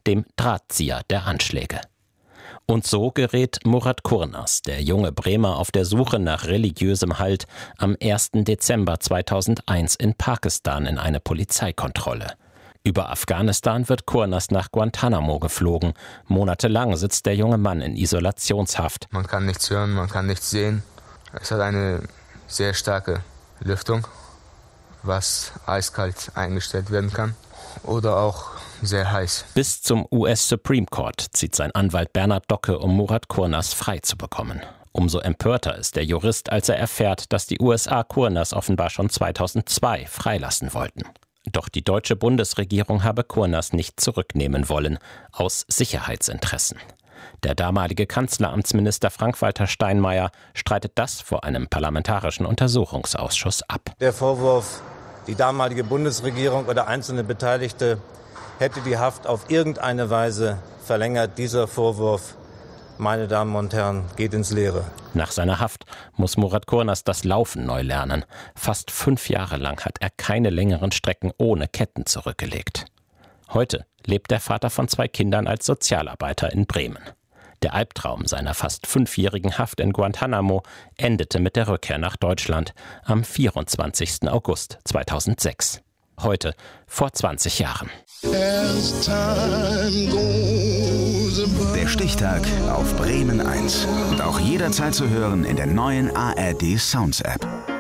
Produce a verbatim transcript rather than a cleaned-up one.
dem Drahtzieher der Anschläge. Und so gerät Murat Kurnaz, der junge Bremer auf der Suche nach religiösem Halt, am ersten Dezember zweitausendeins in Pakistan in eine Polizeikontrolle. Über Afghanistan wird Kurnaz nach Guantanamo geflogen. Monatelang sitzt der junge Mann in Isolationshaft. Man kann nichts hören, man kann nichts sehen. Es hat eine sehr starke Lüftung, was eiskalt eingestellt werden kann oder auch sehr heiß. Bis zum U S Supreme Court zieht sein Anwalt Bernhard Docke, um Murat Kurnaz frei zu bekommen. Umso empörter ist der Jurist, als er erfährt, dass die U S A Kurnaz offenbar schon zweitausendzwei freilassen wollten. Doch die deutsche Bundesregierung habe Kurnaz nicht zurücknehmen wollen, aus Sicherheitsinteressen. Der damalige Kanzleramtsminister Frank-Walter Steinmeier streitet das vor einem parlamentarischen Untersuchungsausschuss ab. Der Vorwurf, die damalige Bundesregierung oder einzelne Beteiligte hätte die Haft auf irgendeine Weise verlängert, dieser Vorwurf, meine Damen und Herren, geht ins Leere. Nach seiner Haft muss Murat Kurnaz das Laufen neu lernen. Fast fünf Jahre lang hat er keine längeren Strecken ohne Ketten zurückgelegt. Heute lebt der Vater von zwei Kindern als Sozialarbeiter in Bremen. Der Albtraum seiner fast fünfjährigen Haft in Guantanamo endete mit der Rückkehr nach Deutschland am vierundzwanzigsten August zweitausendsechs. Heute vor zwanzig Jahren. Der Stichtag auf Bremen eins. Und auch jederzeit zu hören in der neuen A R D Sounds App.